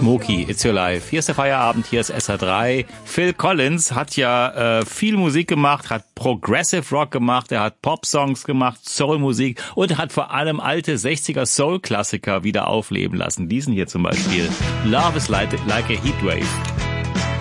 Smokey, It's Your Life. Hier ist der Feierabend, hier ist SR3. Phil Collins hat ja viel Musik gemacht, hat Progressive Rock gemacht, er hat Pop-Songs gemacht, Soul-Musik und er hat vor allem alte 60er Soul-Klassiker wieder aufleben lassen. Diesen hier zum Beispiel. Love is like a Heatwave.